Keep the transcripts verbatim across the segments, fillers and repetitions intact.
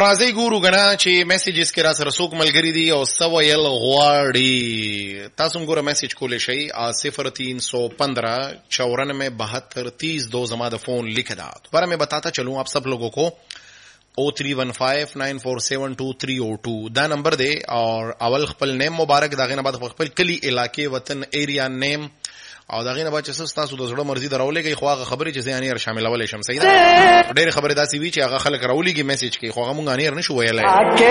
راځي ګورو غنا چې میسیجز کې را سره څوک ملګری دي او سو یل غواړي. تاسو موږ میسیج کولې شي صفر तीन सौ पंद्रह चौरानवे बहत्तर तीस दो जमा द फोन लिख दा. दोबारा मैं बताता चलूं आप सब लोगों को O three one five nine four seven to three O two दा नंबर दे और अवल खपल नेम मुबारक दागे न बाद खपल कली इलाके वतन एरिया नेम او داغه نه با چې تاسو د زړه مرزي درولېږي خو هغه خبرې چې ځان یې شاملول شم. صحیح ده. ډېر خبرې داسي وی چې هغه خلک راولېږي میسج کوي خو هغه مونږ نه نشو ویلای.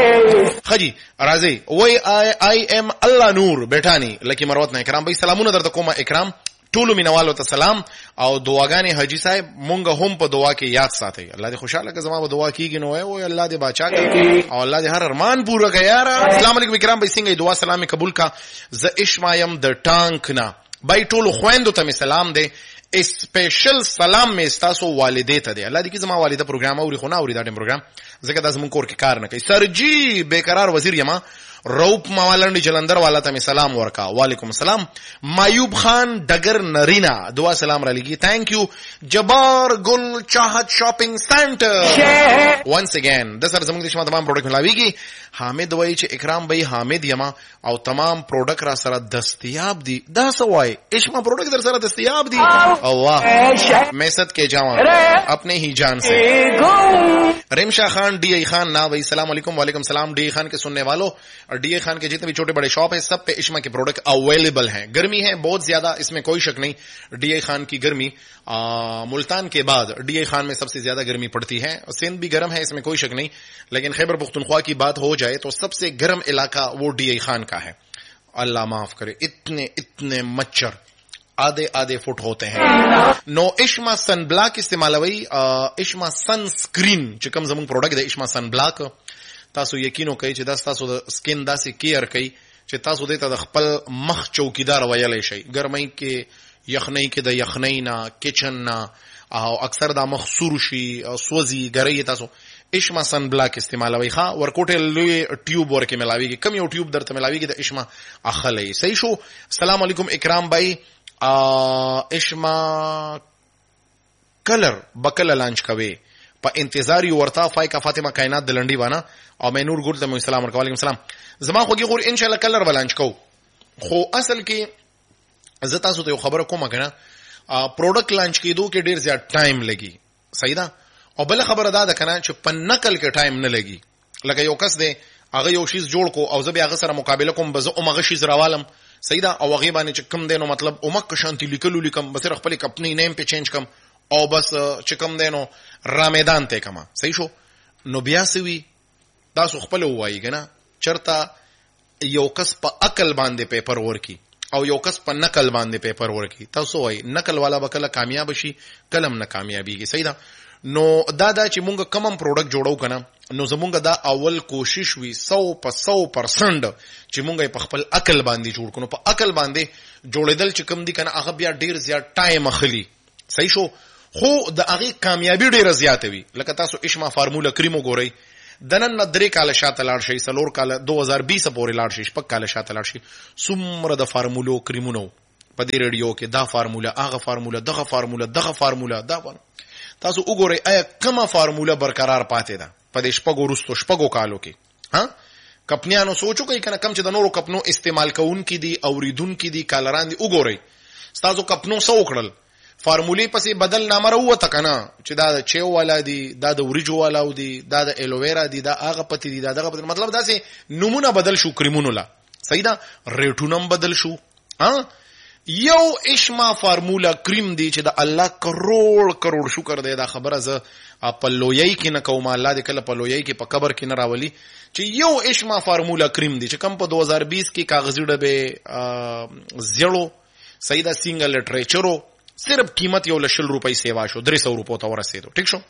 خجی راځي وای آی آی ام الله نور بیٹانی لکی مروت نه اکرام بھائی سلامونه درته کوم اکرام ټولو مینوالو ته سلام او دعاګانې حاجی صاحب مونږ هم په دعا کې یاد ساتي. الله دې خوشاله کړه زما په دعا کېږي نو وای الله دې بچا کړي او الله دې هر ارمان پوره کړي یار. السلام علیکم اکرام بھائی څنګه دعا سلام قبول کا ز اشمایم د ټانک نه بای ټولو خويندو ته سلام دی. اسپیشل سلام می تاسو والدې ته دی. الله دې کی زما والده پروګرام اوري خو نه اوري دا ټیم پروګرام زکه د زمون کور کې کار نه کوي. سرجی بیقرار وزیر یما روپ موالنډي جلندر والا ته سلام ورکا. وعلیکم السلام. مایوب خان ډګر نرینا دعا سلام را لګي. ثانک یو. جبار ګل چاحت شاپینګ سنټر وانس اگین د سر زموږ د شمه تمام پروډکټ ملاويږي. حامد وای چې اکرام بھائی حامد یما او تمام پروډکټ را سره دستیاب دي. دا سوای اشما پروډکټ در سره دستیاب دي. الله میسد کے جوان اپنے ہی جان سے. ریمشا خان ڈی ای خان نا بھائی سلام علیکم. وعلیکم السلام. ڈی ای خان کے سننے والوں اور ڈی اے خان کے جتنے بھی چھوٹے بڑے شاپ ہیں سب پہ اشما کے پروڈکٹ اویلیبل ہیں. گرمی ہے بہت زیادہ اس میں کوئی شک نہیں. ڈی اے خان کی گرمی ملتان کے بعد ڈی اے خان میں سب سے زیادہ گرمی پڑتی ہے. سندھ بھی گرم ہے اس میں کوئی شک نہیں لیکن خیبر پختونخوا کی بات ہو جائے تو سب سے گرم علاقہ وہ ڈی اے خان کا ہے. اللہ معاف کرے اتنے اتنے مچھر آدھے آدھے فٹ ہوتے ہیں. نو اشما سن بلاک استعمال ہوئی. اشما سن سکرین چکم زمون پروڈکٹ ہے اشما سن بلاک. تاسو یقینو کوي چې دا تاسو د سکین داسې کیر کوي چې تاسو دې ته د خپل مخ چوکیدار ویلې شي. ګرمۍ کې یخنۍ کې د یخنۍ نه کچن نه او اکثر دا مخ سور شي سوځي ګرۍ تاسو اشما سن بلاک استعمالوي. ښا ورکوټه لوی ټیوب ورکه ملاويږي. کم یو ټیوب درته ملاويږي د اشما اخلي. صحیح شو. السلام علیکم اکرام بھائی. اشما کلر بکل لانچ کوي په انتظار یو ورتا فایکا فاطمه کائنات د لنډي وانه او مې نور ګل ته مو سلام ورکوم. علیکم السلام. زما خوږی غور ان شاء الله کلر بلانچ کو خو اصل کې زه تاسو ته خبره کوم کنه پروډکټ لانچ کیدو کې ډیر زیات ټایم لګي. صحیح ده. او بل خبره دا ده کنه چې په نقل کې ټایم نه لګي. لکه یو کس دی هغه یو شیز جوړ کو او زه بیا هغه سره مقابله کوم بزه او هغه شیز راوالم. صحیح ده. او هغه باندې چې کم دینو مطلب او مکه شانتی لیکلو لیکم بس خپل کمپنی نیم په چینج کم او بس چې کم دینو را میدان ته کما. صحیح شو. نو بیا سوي تاسو خپل وایي کنه چرته یو کس په عقل باندې پیپر ورکی او یو کس په نقل باندې پیپر ورکی. تاسو وایي نقل والا به کله کامیاب شي کلم نه کامیابیږي. صحیح ده. نو دا دا چې مونږ کوم پروډکټ جوړو کنه نو زمونږ دا اول کوشش وی سو په سو پرسنټ چې مونږ په خپل عقل باندې جوړ کړو. په عقل باندې جوړېدل چې کوم دي کنه هغه بیا ډیر زیات ټایم اخلي. صحیح شو. خو د هغه کامیابی ډیره زیاته وي. لکه تاسو اشما فارمولا کریم وګورئ دنن درې کال شاته لاړ شي سلور کال دو هزار بیس پورې لاړ شي شپږ کال شاته لاړ شي څومره د فارمولو کریمونو په دې ریډیو کې دا فارمولا هغه فارمولا دغه فارمولا دغه فارمولا دا تاسو وګورئ آیا کومه فارمولا برقرار پاتې ده په دې شپږو وروستو شپږو کالو کې. ها کپنیانو سوچو کوي کنه کم چې د نورو کپنو استعمال کوونکي دي اوریدونکي دي کالران دي. وګورئ تاسو کپنو سو کړل فارمولې پسې بدل نامه راوته کنه چې دا د چیو والا دي دا د اوریجو والا دي دا د الوویرا دي دا هغه پتی دي دا دغه مطلب دا سه نمونه بدل شو کریمونو لا. صحیح ده. ریټونم بدل شو. ها یو اشما فارمولا کریم دی چې د الله کروڑ کروڑ شکر دی. دا خبره ز په لویای کې نه کوم الله دې کله په لویای کې په قبر کې نه راولي چې یو اشما فارمولا کریم دی چې کم په دو هزار بیس کې کاغذي ډبه زیړو. صحیح ده. سنگل لټریچرو صرف قیمت یو لشل روپۍ سیوا شو درې سو روپو ته ورسېدو. ټیک شو.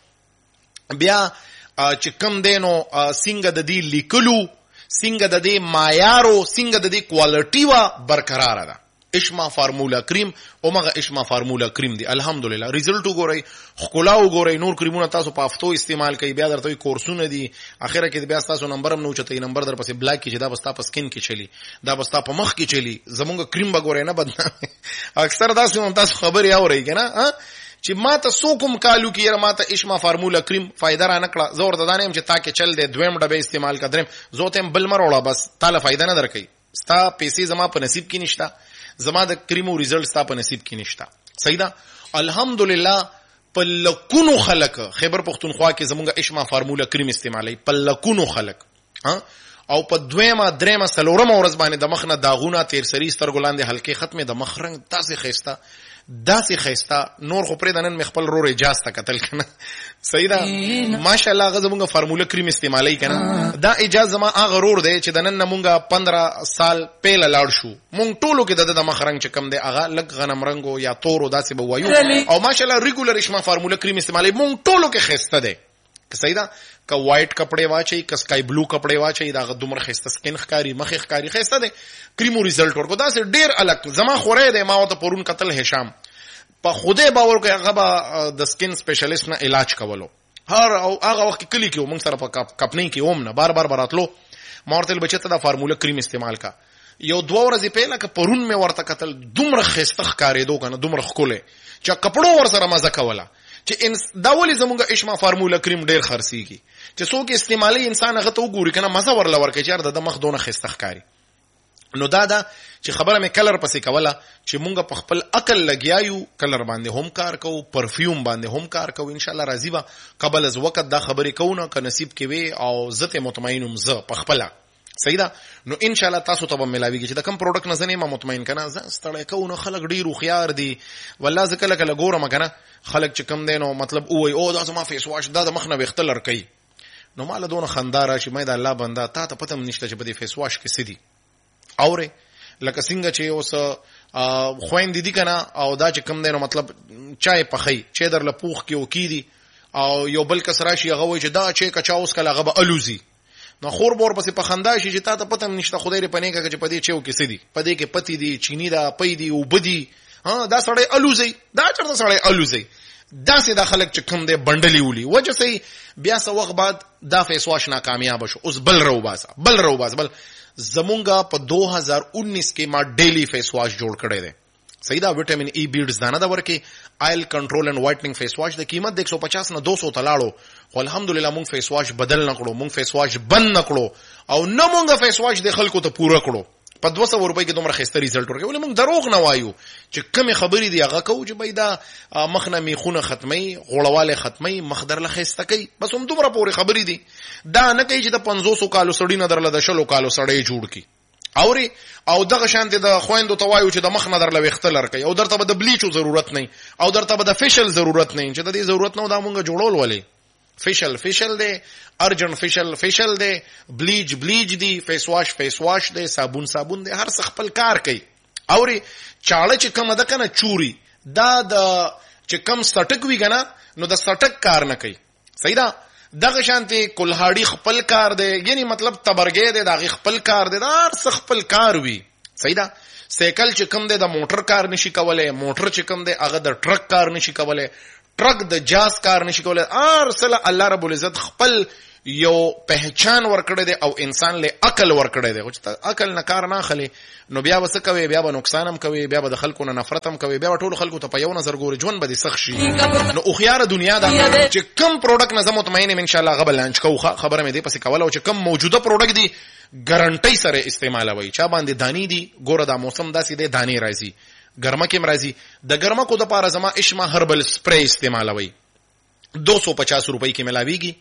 بیا چې کم دینو څنګه د دې لیکلو څنګه د دې معیارو څنګه د دې کوالټي وا برقرار ده. اشما فارمولا کریم او مغه اشما فارمولا کریم دی. الحمدلله ریزلټ وګورئ خلا وګورئ. نور کریمونه تاسو په هفتو استعمال کوي بیا درته کورسونه دي اخره کې بیا تاسو نمبر هم نو چته نمبر در پسې بلاک کې چې دا بستا په سکین کې چلی دا بستا په مخ کې چلی زمونږ کریم وګورئ نه بدنامه. اکثر تاسو هم تاسو خبري اورئ کنه چې ما ته سو کوم کالو کې یره ما ته اشما فارمولا کریم فائدہ را نکړه زور ددانم چې تا کې چل دې دویم ډبه استعمال کړم زوته بل مروړه بس تاله فائدہ نه درکې ستا پیسې زما په نصیب کې نشتا زما د کریمو ریزلټ ستا په نصیب کې نشتا صحیح ده الحمدلله په لکونو خلک خیبر پختونخوا کې زمونږه اشما فارمولا کریم استعمالي په لکونو خلک ها او په دویمه درېمه څلورمه ورځ باندې د مخ نه داغونه تیر سری سترګلاندې حلقې ختمه د مخ رنگ تاسې خيستا داسې خيستا نور خو پرې دنن خپل رور اجازه قتل کنه صحیح ده ماشاءالله غزمونګه فارمولا کریم استعمالي کنه دا اجازه ما هغه رور دی چې دنن مونږه پندرہ سال پهل لاړ شو مونږ ټولو کې د مخ رنگ چې کم دی هغه لګ غنم رنگو یا تورو داسې به وایو او ماشاءالله ریګولر اشما فارمولا کریم استعمالي مونږ ټولو کې خيسته دی صحیح ده که وایټ کپڑے واچي که سکای بلو کپڑے واچي دا دومره خسته سکین ښکاری مخ ښکاری خسته ده کریمو ریزلټ ورکو دا سه ډیر الګ زما خوره ده ما ته پرون قتل هشام په خوده باور کوي هغه د سکین سپیشلیست نه علاج کولو هر او هغه وخت کلی کې موږ سره په کپنی کې اوم نه بار بار براتلو ما ورته بچته دا فارمولا کریم استعمال کا یو دوه ورځې پهله که پرون مې ورته قتل دومره خسته ښکاری دوه کنه دومره خکوله چې کپړو ور سره مزه کوله چې دا ولې زمونږه اشما فارمولا کریم ډیر خرسيږي چې څوک استعمالي انسان هغه ته وګوري کنه مزه ورل ورکړي چې د مخ دونه خسته ښکاری نو دا دا چې خبره مې کلر پسې کوله چې مونږ په خپل عقل لګیایو کلر باندې هم کار کوو پرفیوم باندې هم کار کوو ان شاء الله راضی به قبل از وخت دا خبرې کوونه که نصیب کې وي او زته مطمئنم ز په خپل صحیح ده نو ان شاء الله تاسو ته به ملاويږي چې دا کم پروډکټ نه زنه ما مطمئن کنه ز ستړی کوونه خلک ډیر خيار دي والله ځکه لکه لګورم کنه خلک چې کم دینو مطلب اوه او دا زما فیس واش دا د مخ نه وختلر کوي نو مال دونه خنداره چې مې د الله بندا تا ته پته نشته چې په دې فیس واش کې سدي اوره لکه څنګه چې اوس خويند دي کنه او دا چې کم دینو مطلب چای پخې چې در لپوخ کې وکیدي او یو بل کس راشي هغه وای چې دا چې کچا اوس کله هغه به الوزي نو خور بور پسې په خندا شي چې تا ته پته نشته خدای دې پنه کې چې پدې چېو کې سدي پدې کې پتی دي چینی دا پې دي او بدی ها دا سړی الوزي دا چرته سړی الوزي دا سي د خلک چې کوم دې بندلي ولي وجه سي بیا څو وخت بعد دا فیس واش ناکامیاب شو اوس بل رو باسا بل رو باس بل زمونږه په دو هزار انیس کې ما ډیلی فیس واش جوړ کړی دی صحیح دا وټامین ای بیډز دانه دا ورکه آیل کنټرول اینڈ وایټنینګ فیس واش د قیمت ایک سو پچاس نه دو سو تلاړو خو الحمدلله مونږ فیس واش بدل نکړو مونږ فیس واش بند نکړو او نه مونږه فیس واش د خلکو ته پوره کړو په دوه سوه روپۍ کې دومره خسته ریزلټ ورکړي ولې مونږ دروغ نه وایو چې کومه خبرې دی هغه کو چې بيدا مخنه میخونه ختمي غوړواله ختمي مخدر له خسته کوي بس هم دومره پوره خبرې دي دا نه کوي چې د پنځوس کالو سړی نه درله د شلو کالو سړی جوړ کی اوري او دغه شانته د خويندو توایو چې د مخ نظر لوي اختلر کوي او درته به د بلیچو ضرورت نه او درته به د فیشل ضرورت نه چې د دې ضرورت نه دا مونږ جوړول ولې فیشل فیشل دی ارجن فیشل فیشل دی بلیچ بلیچ دی فیس واش فیس واش دی صابون صابون دی هر څه خپل کار کوي اوري چاړه چې کوم ده کنه چوري دا د چې کم سټک وی کنه نو د سټک کار نه کوي صحیح ده دغه شانتي کلهاړي خپل کار دی یعنی مطلب تبرګې دی دغه خپل کار دی دا هر څه خپل کار وی صحیح ده سایکل چې کوم دی د موټر کار نشي کولای موټر چې کوم دی هغه د ټرک کار نشي کولای ټرک د جاز کار نشي کولای ارسل الله رب العزت خپل یو پہچان ورکړی دی او انسان له عقل ورکړی دی چې عقل نه کار نه اخلي نو بیا وسه کوي بیا به نقصان هم کوي بیا به د خلکو نه نفرت هم کوي بیا ټول خلکو ته په یو نظر ګوري ژوند به دي سخت شي نو او خيار دنیا دا چې کم پروډکټ نظم مطمئن ان شاء الله غبل لانچ کوخه خبره مې دی پسې کوله او چې کم موجوده پروډکټ دی ګارانټي سره استعمالوي چا باندې دانی دي ګوره دا موسم داسې دی دانی راځي ګرمه کې مرضی د ګرمه کو د پاره زما اشما هربل سپری استعمالوي دو سو پچاس روپۍ کې ملاويږي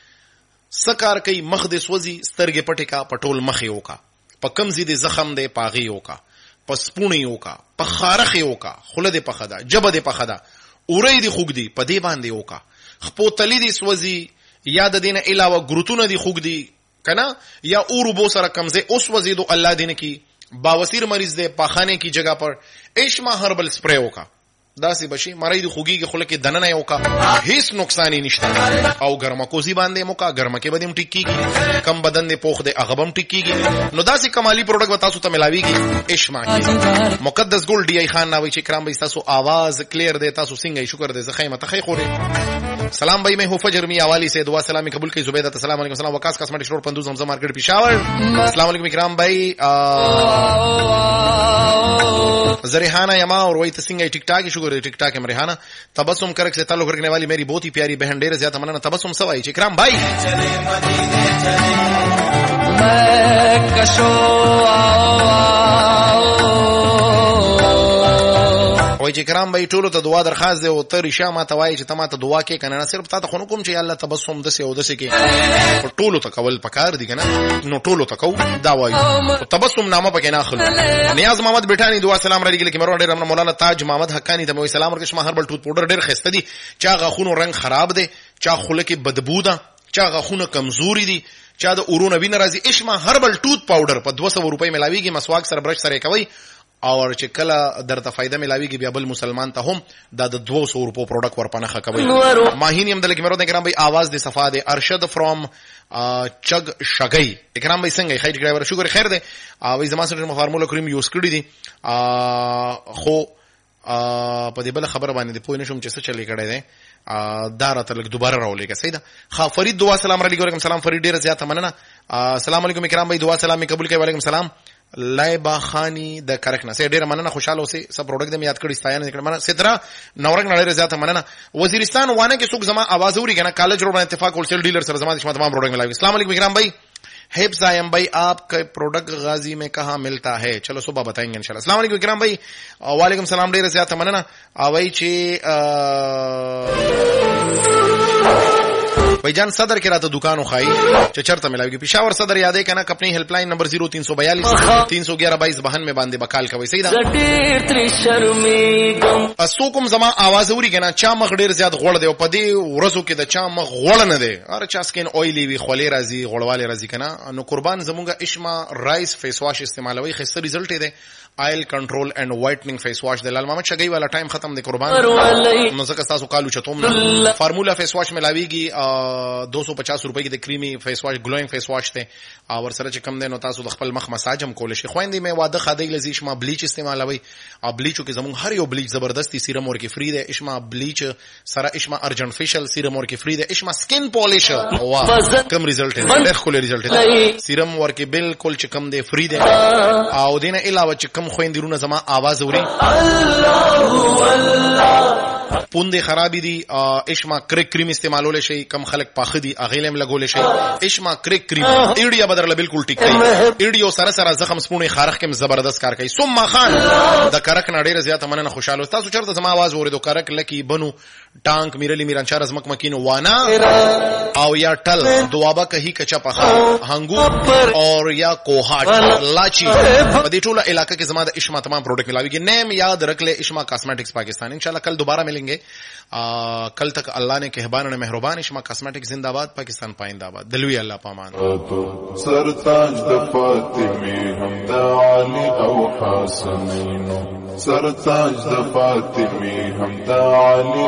سکار کوي مخ د سوځي سترګې پټې کا پټول مخ یو کا په کمزې د زخم دی پاغي یو کا پسپونی یو کا په خارخ یو کا خله د پخدا جبه د پخدا اورې دی خوګ دی په دی باندې یو کا خپو تلی دی سوځي یا د دینه علاوه ګروتونه دی خوګ دی کنه یا اورو بو سره کمزې اوس وزیدو الله دین کی باوسیر مریض دے پاخانے کی جگہ پر اشما ہربل سپرے ہوکا داسی بشی مرائی دی خوگی کی خلق دنن ہے ہوکا ہیس نقصانی نشتا او گرما کوزی باندے موکا گرما کے بدیم ٹکی گی کم بدن دے پوخ دے اغبم ٹکی گی نو داسی کمالی پروڈکٹ بتاسو تا ملاوی گی اشما کی مقدس گل ڈی آئی خان ناوی چی کرام بھئی تاسو آواز کلیر دے تاسو سنگئی شکر دے زخیمت خی خوری सलाम भाई, मैं हूँ फजर मियां वाली से, दुआ सलामी कबूल की। जुबैदा अस्सलाम वालेकुम सलाम, वकास कॉस्मेटिक स्टोर पंदूज हमजा मार्केट पेशावर। अस्सलाम वालेकुम इकराम भाई। जरिहाना यमा और वही तसिंग टिकटाक शुक्र टिकटाक है रिहाना। तबस्सुम करक से ताल्लुक रखने वाली मेरी बहुत ही प्यारी बहन डेर ज्यादा मनाना तबस्सुम सवाई इकराम भाई। وای چې کرام به ټولو ته دعا درخواست دی او ته رشا ما ته وایي چې ته ما ته دعا کې کنه، صرف تا ته خو کوم چې الله تبسم دسه او دسه کې ټولو ته کول پکار دي کنه، نو ټولو ته کو دا وایي تبسم نامه پکې نه اخلو. نیاز محمد بیٹانی دعا سلام را لګل کې مرو ډېر مولانا تاج محمد حقانی ته مو سلام ورکړم. ما هربل ټوت پاوډر ډېر خسته دي، چا غاخونو رنگ خراب دي، چا خوله کې بدبو ده، چا غاخونو کمزوري دي، چا د اورونه وینه راځي. اشما هربل ټوت پاوډر په دوه سوه روپۍ ملاويږي، مسواک سره برش سره کوي او چې کله درته فائدہ ملاويږي بیا بل مسلمان ته هم دا د دوه سوه روپو پروډکټ ورپنه خکوي. ماهین هم د لکه مرو د کرام بھائی आवाज د صفا د ارشد فرام چګ شګي اکرام بھائی څنګه خیر ډرایور شکر خیر ده. او زما سره فارمولا کریم یوز کړی دي خو په دې بل خبر باندې پوه نشم چې څه چلی کړی دی دا راته لږ دوباره راولېږه. صحیح ده. ښه فرید دعا سلام علیکم. سلام فرید ډېره زیاته مننه. السلام علیکم اکرام بھائی دعا سلام قبول کړئ. وعلیکم السلام. لایبا خانی د کرک نه سه ډیره مننه، خوشاله اوسې. سب پروډکټ دې یاد کړی ستاینه کړم مننه. سترا نورک نړۍ زیاته مننه. وزیرستان وانه کې څوک زما आवाज اوري کنه کالج روډ اتفاق هولسیل ډیلر سره زما د تمام پروډکټ ملاوي. السلام علیکم اکرام بھائی. حفظ ایم بھائی آپ کا پروڈکٹ غازی میں کہاں ملتا ہے؟ چلو صبح بتائیں گے انشاءاللہ. السلام علیکم اکرام بھائی. وعلیکم السلام ډیره زیاته مننه. اوای چې भाईजान सदर के रात दुकान खाई चचरता मिलाएगी पिशावर सदर याद है कहना अपनी हेल्पलाइन नंबर जीरो तीन सौ बयालीस तीन सौ ग्यारह बाईस बहन में बांधे बकाल का वैसे असोकुम जमा आवाज उरी कहना चा मख ډیر زیات غوړ دی او پدې ورځو کې د چا مخ غوړ نه دی ار چا سکین اویلی وی خولې راځي غوړواله راځي کنه. نو قربان زمونږه اشما رایس فیس واش استعمالوي خسته رزلټ دی آئل کنټرول اینڈ وائټنینګ فیس واش د لال محمد شګي والا ټایم ختم دی قربان. نو زکه تاسو قالو چتوم فارمولا فیس واش ملاويږي دو سو پچاس روپے کې د کریمی فیس واش ګلوینګ فیس واش ته او ور سره چې کم دی نو تاسو د خپل مخ مساج هم کول شي. خويندې مې واده خادي لذیش ما بلیچ استعمالوي او بلیچو کې زمون هر یو بلیچ زبردستی سیرم ور کې فری دی. اشما بلیچ سره اشما ارجنٹ فیشل سیرم ور کې فری دی. اشما سکن پالیش واه کم رزلټ دی ډېر خو رزلټ دی. سیرم ور کې بالکل چې کم دی فری دی او دینه علاوه چې کم خويندرونه زما आवाज اوري پوندې خرابې دي اشما کریک کریم استعمالول شي. کم خلک پاخه دي اغیلم لګول شي. اشما کریک کریم ایډیا بدرله بالکل ټیک دی. ایډیو سره سره زخم سپونه خارخ کې زبردست کار کوي. ثم خان د کرک نړۍ زیاته مننه خوشاله. تاسو چرته زما आवाज اوریدو کرک لکی بنو ټانک میرلی میرانچار از مک مکینو وانا او یا ټل دوابا کہی کچا پخا هنګو اور یا کوهاټ لاچی په دې ټوله علاقې کې زما د اشما تمام پروډکټ ملاويږي. نیم یاد رکھ لے اشما کاسمیٹکس پاکستان. انشاءاللہ کل دوبارہ ملیں گے. کل تک اللہ نے کہبان نے مہربان. اشما کاسمیٹکس زندہ باد پاکستان پائندہ باد. دلوی اللہ پامان. سرتاج د فاطمی حمد علی او حسنین سرتاج د فاطمی حمد علی